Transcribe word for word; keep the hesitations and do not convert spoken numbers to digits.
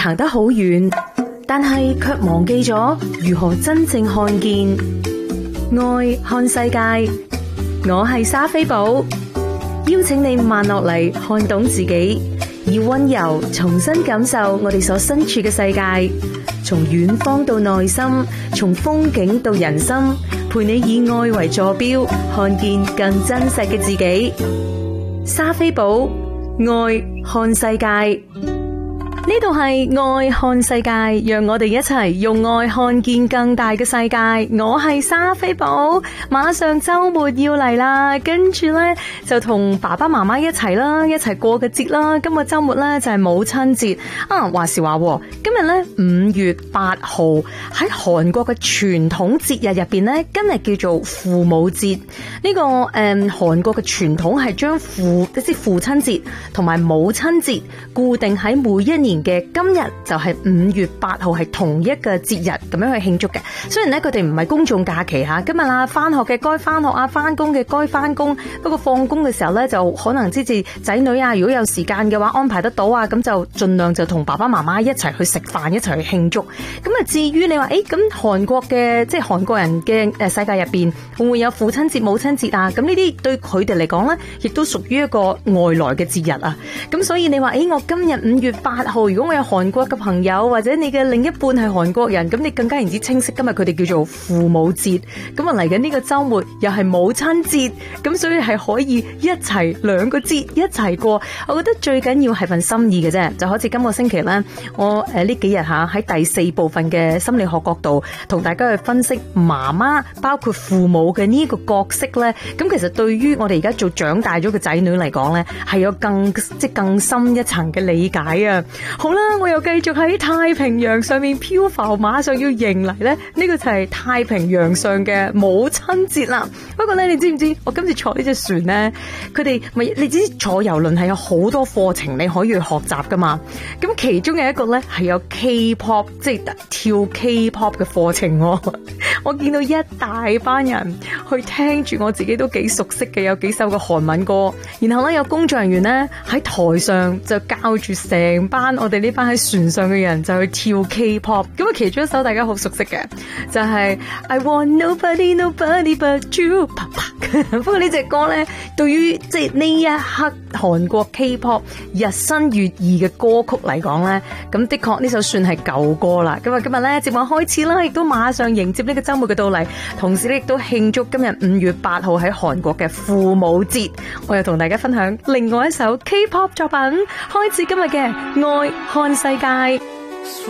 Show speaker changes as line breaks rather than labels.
行得好遠，但係卻忘記咗如何真正看見。愛看世界，我係莎菲寶，邀請你慢落嚟看懂自己，以溫柔重新感受我哋所身處嘅世界，從遠方到內心，從風景到人生，陪你以愛為坐標，看見更真實嘅自己。莎菲寶，愛看世界。呢度係愛看世界，讓我哋一齊用愛看見更大嘅世界。我係莎菲寶，馬上周末要嚟啦，跟住呢，就同爸爸媽媽一齊啦，一齊過個節啦。今個周末呢，就係母親節啊！話時話，今日呢，五月八號喺韓國嘅傳統節日入邊呢，今日叫做父母節。呢、這個誒韓國嘅傳統係將父即係父親節同埋母親節固定喺每一年嘅今日，就係五月八號，係同一個節日咁樣去慶祝嘅。雖然咧佢哋唔係公眾假期吓，今日啊翻學嘅該翻學啊，翻工嘅該翻工。不過放工嘅時候咧，就可能支持仔女啊，如果有時間嘅話安排得到啊，咁就盡量就同爸爸媽媽一齊去食飯，一齊去慶祝。咁啊，至於你話誒，咁韓國嘅即係韓國人嘅誒世界入邊會唔會有父親節、母親節啊？咁呢啲對佢哋嚟講咧，亦都屬於一個外來嘅節日啊。咁所以你話誒，我今日五月八號。如果我有韓國嘅朋友，或者你嘅另一半係韓國人，咁你更加言之清晰。今日佢哋叫做父母節，咁啊嚟緊呢個周末又係母親節，咁所以係可以一齊兩個節一齊過。我覺得最緊要係份心意嘅啫，就好似今個星期咧，我誒呢幾日吓喺第四部分嘅心理學角度，同大家去分析媽媽包括父母嘅呢個角色咧。咁其實對於我哋而家做長大咗嘅仔女嚟講咧，係有更即係更深一層嘅理解啊！好啦，我又繼續喺太平洋上面漂浮，馬上要迎嚟咧，呢個就係太平洋上嘅母親節啦。不過咧，你知唔知我今次坐呢隻船咧，佢哋咪你知坐遊輪係有好多課程你可以去學習噶嘛？咁其中嘅一個咧係有 K-pop， 即係跳 K-pop 嘅課程。我見到一大班人去聽住，我自己都幾熟悉嘅有幾首嘅韓文歌，然後咧有工作人員咧喺台上就教住成班我哋呢班喺船上嘅人就去跳 K-pop。咁啊，其中一首大家好熟悉嘅就係、是、I want nobody nobody but you。不過呢隻歌咧，對於即係呢一刻韓國 K-pop 日新月異嘅歌曲嚟講咧，咁的確呢首算係舊歌啦。咁啊，今日咧節目開始啦，亦都馬上迎接呢個周末嘅到嚟，同時咧亦都慶祝今日五月八號喺韓國嘅父母節。我又同大家分享另外一首 K-pop 作品，開始今日嘅愛看世界。